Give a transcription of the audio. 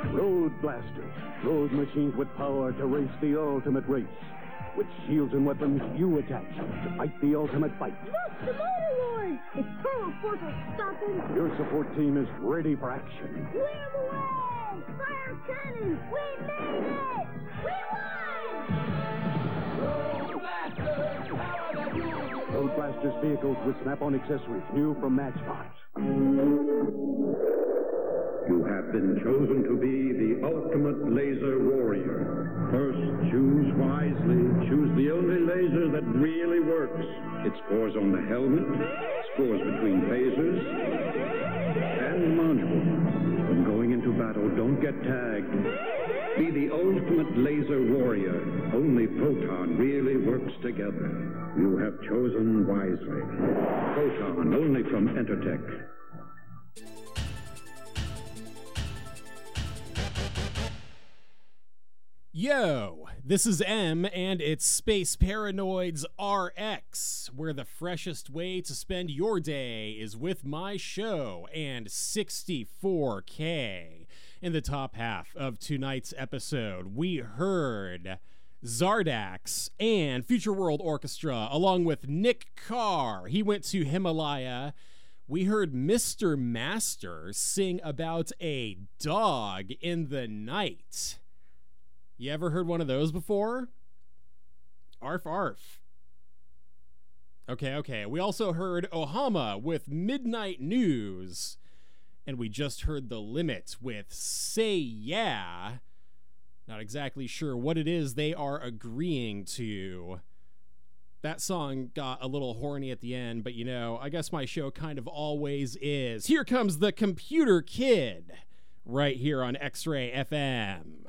Road Blasters, road machines with power to race the ultimate race. With shields and weapons you attach to fight the ultimate fight. Look, the motor lord! It's Turbo Force will stop him! Your support team is ready for action. Clear the way! Fire cannon! We made it! We won! Road Blasters, power that rules. Road Blasters vehicles with snap-on accessories, new from Matchbox. You have been chosen to be the ultimate laser warrior. First, choose wisely. Choose the only laser that really works. It scores on the helmet, scores between phasers, and module. When going into battle, don't get tagged. Be the ultimate laser warrior. Only Proton really works together. You have chosen wisely. Proton, only from Entertech. Yo, this is M, and it's Space Paranoids RX, where the freshest way to spend your day is with my show and 64K. In the top half of tonight's episode, we heard Zardax and Future World Orchestra, along with Nick Carr. He went to Himalaya. We heard Mr. Master sing about a dog in the night. You ever heard one of those before? Arf, arf. Okay. We also heard Ohama with Midnight News. And we just heard The Limit with Say Yeah. Not exactly sure what it is they are agreeing to. That song got a little horny at the end, but I guess my show kind of always is. Here comes the Computer Kid, right here on X-Ray FM.